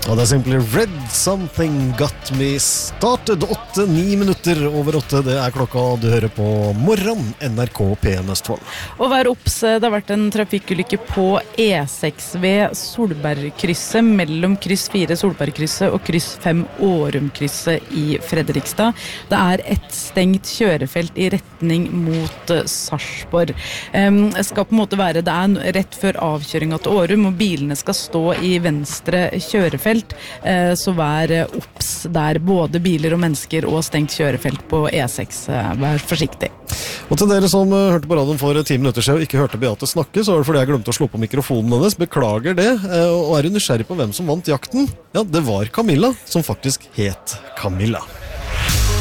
Og det Simply Red, Something Got Me Started. 8-9 minutter over 8, det klokka. Du hører på Morgen, NRK P1 Østfold. Og vær opps, det har vært en trafikkulykke på E6 ved Solbergkrysset, mellom kryss 4 Solbergkrysset og kryss 5 Årumkrysset i Fredrikstad. Det et stengt kjørefelt i retning mot Sarpsborg. Skal på en måte være, det rett før avkjøringa til Årum, og bilene skal stå i venstre kjørefelt. Så vær opps der, både biler og mennesker og stengt kjørefelt på E6. Vær forsiktig. Og til dere som hørte på radioen for 10 minutter siden og ikke hørte Beate snakke, så det fordi jeg glemte å slå på mikrofonen hennes. Beklager det. Og du nysgjerrig på hvem som vant jakten? Ja, det var Camilla, som faktisk het Camilla.